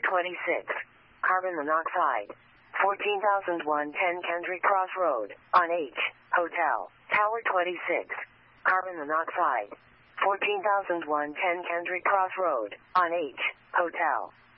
26. Carbon monoxide. 14,110 Kendrick Cross Road, on H, Hotel. Tower 26. Carbon monoxide. 14,110 Kendrick Cross Road, on H, Hotel.